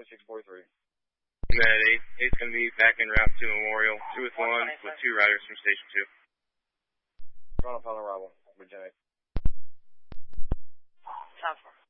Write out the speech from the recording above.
2643. Med 8. 8's going to be back in route to Memorial. 2 with 1 with 2 riders from Station 2. Toronto Pilot Arrival, Virginia. Time for